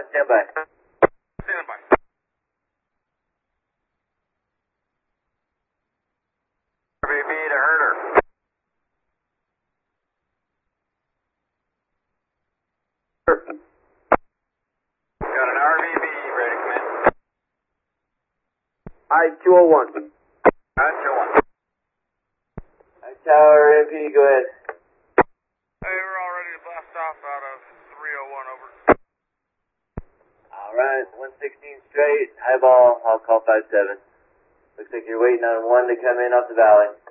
stand by. Stand by. RVB to Herder. Got an RVB ready to come in. I-201. I-201. Tower MP, go ahead. Hey, we're all ready to blast off out of 301, over. Alright, 116 straight, highball, I'll call 57. Looks like you're waiting on one to come in off the valley.